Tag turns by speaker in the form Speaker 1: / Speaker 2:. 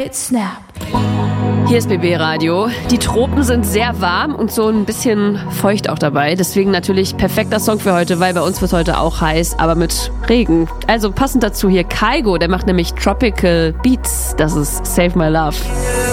Speaker 1: Snap.
Speaker 2: Hier ist BB Radio. Die Tropen sind sehr warm und so ein bisschen feucht auch dabei. Deswegen natürlich perfekter Song für heute, weil bei uns wird heute auch heiß, aber mit Regen. Also passend dazu hier Kygo, der macht nämlich Tropical Beats. Das ist Save My Love.